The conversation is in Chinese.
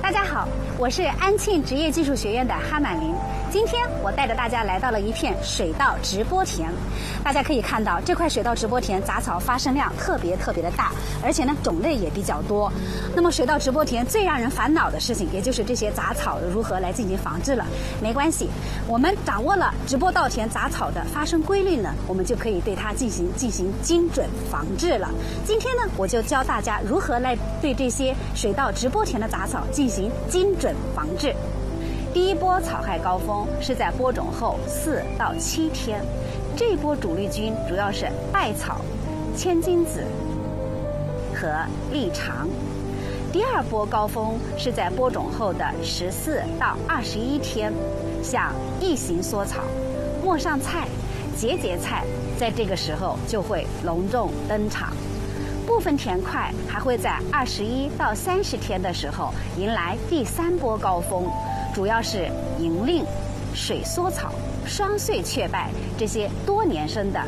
大家好，我是安庆职业技术学院的哈满林。今天我带着大家来到了一片水稻直播田。大家可以看到，这块水稻直播田杂草发生量特别的大，而且呢种类也比较多。那么水稻直播田最让人烦恼的事情，也就是这些杂草如何来进行防治了。没关系，我们掌握了直播稻田杂草的发生规律呢，我们就可以对它进行精准防治了。今天呢，我就教大家如何来对这些水稻直播田的杂草进行精准防治。第一波草害高峰是在播种后4到7天，这一波主力军主要是稗草、千金子和栗肠。第二波高峰是在播种后的14到21天，像异形缩草、陌上菜、节菜在这个时候就会隆重登场。部分田块还会在21到30天的时候迎来第3波高峰，主要是银令、水缩草、双穗雀败这些多年生的